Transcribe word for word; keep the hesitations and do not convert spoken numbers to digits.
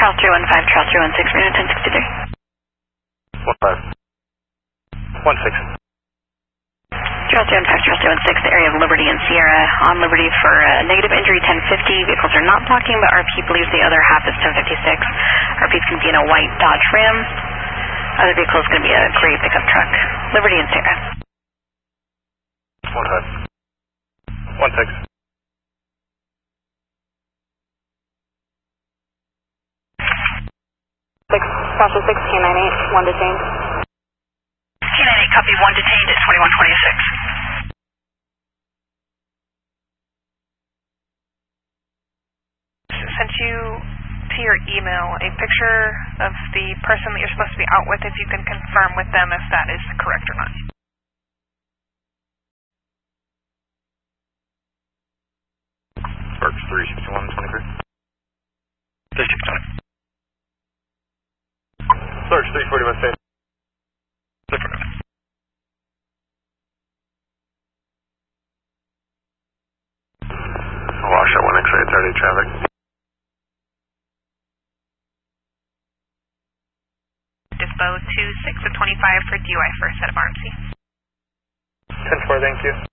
Charles three one five, Charles three one six, Reno ten sixty-three. one five. one six. Charles three one five, Charles three one six, the area of Liberty and Sierra. On Liberty for uh, negative injury ten fifty. Vehicles are not blocking, but R P believes the other half is ten fifty-six. R P is going to be in a white Dodge Ram. Other vehicle is going to be a gray pickup truck. Liberty and Sierra. one five. one six. six, Sasha six, K nine eight, one detained. K nine eight, copy, one detained at twenty-one twenty-six. Sent you to your email a picture of the person that you're supposed to be out with, if you can confirm with them if that is correct or not. Sparks three sixty-one twenty-three. three sixty-one. Sparks three forty-one state. Wash at one X ray thirty traffic. Dispo two six of twenty-five for D U I for a set of R M C. ten four, thank you.